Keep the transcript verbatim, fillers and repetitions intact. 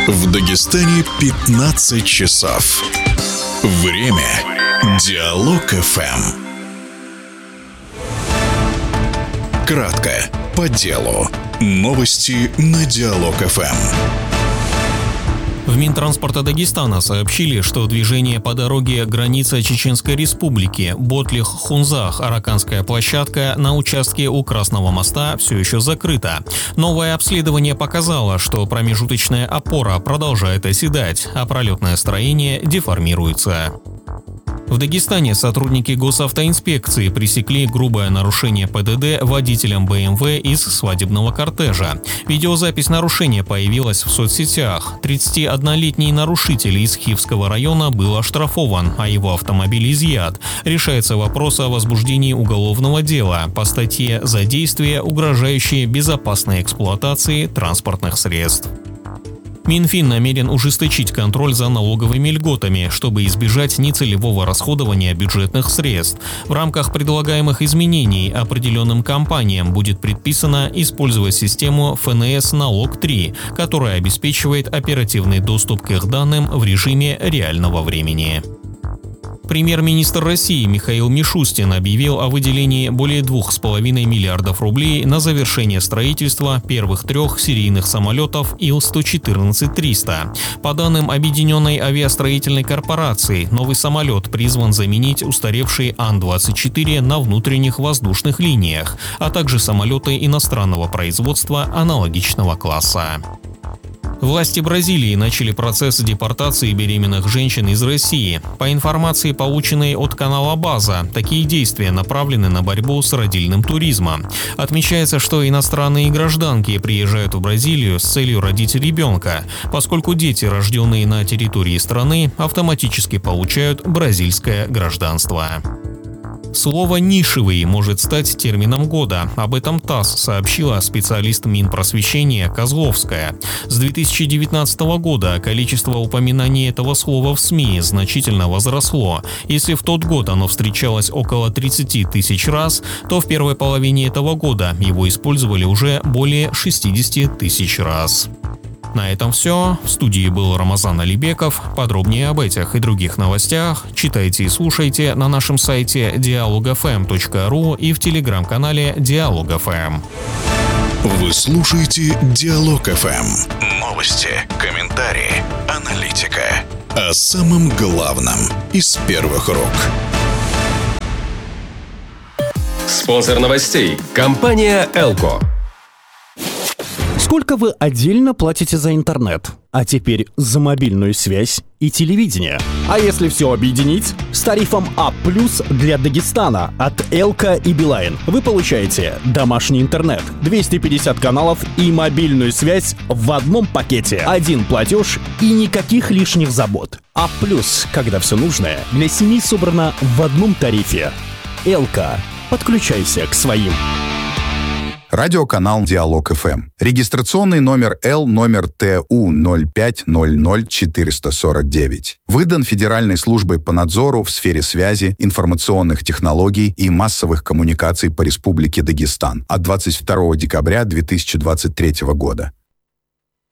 В Дагестане пятнадцать часов. Время Диалог эф эм. Кратко, по делу. Новости на Диалог эф эм. В Минтранспорта Дагестана сообщили, что движение по дороге граница Чеченской Республики Ботлих-Хунзах, Араканская площадка на участке у Красного моста все еще закрыто. Новое обследование показало, что промежуточная опора продолжает оседать, а пролетное строение деформируется. В Дагестане сотрудники госавтоинспекции пресекли грубое нарушение пэ дэ дэ водителем бэ эм вэ из свадебного кортежа. Видеозапись нарушения появилась в соцсетях. тридцатиоднолетний нарушитель из Хивского района был оштрафован, а его автомобиль изъят. Решается вопрос о возбуждении уголовного дела по статье «За действия, угрожающие безопасной эксплуатации транспортных средств». Минфин намерен ужесточить контроль за налоговыми льготами, чтобы избежать нецелевого расходования бюджетных средств. В рамках предлагаемых изменений определенным компаниям будет предписано использовать систему эф эн эс налог три, которая обеспечивает оперативный доступ к их данным в режиме реального времени. Премьер-министр России Михаил Мишустин объявил о выделении более двух с половиной миллиардов рублей на завершение строительства первых трех серийных самолетов ил сто четырнадцать триста. По данным Объединенной авиастроительной корпорации, новый самолет призван заменить устаревший ан двадцать четыре на внутренних воздушных линиях, а также самолеты иностранного производства аналогичного класса. Власти Бразилии начали процесс депортации беременных женщин из России. По информации, полученной от канала «База», такие действия направлены на борьбу с родильным туризмом. Отмечается, что иностранные гражданки приезжают в Бразилию с целью родить ребенка, поскольку дети, рожденные на территории страны, автоматически получают бразильское гражданство. Слово «нишевый» может стать термином года. Об этом ТАСС сообщила специалист Минпросвещения Козловская. С две тысячи девятнадцатого года количество упоминаний этого слова в СМИ значительно возросло. Если в тот год оно встречалось около тридцати тысяч раз, то в первой половине этого года его использовали уже более шестидесяти тысяч раз. На этом все. В студии был Рамазан Алибеков. Подробнее об этих и других новостях читайте и слушайте на нашем сайте диалог эф эм точка ру и в телеграм-канале Диалог эф эм. Вы слушаете Диалог эф эм. Новости, комментарии, аналитика. О самом главном из первых рук. Спонсор новостей – компания «Элко». Сколько вы отдельно платите за интернет? А теперь за мобильную связь и телевидение. А если все объединить? С тарифом А плюс для Дагестана от Элко и Билайн вы получаете домашний интернет, двести пятьдесят каналов и мобильную связь в одном пакете. Один платеж и никаких лишних забот. А плюс, когда все нужное для семьи собрано в одном тарифе. Элко. Подключайся к своим. Радиоканал Диалог эф эм. Регистрационный номер Л номер Т У ноль пять ноль ноль четыре сорок девять. Выдан Федеральной службой по надзору в сфере связи, информационных технологий и массовых коммуникаций по Республике Дагестан от двадцать второго декабря две тысячи двадцать третьего года.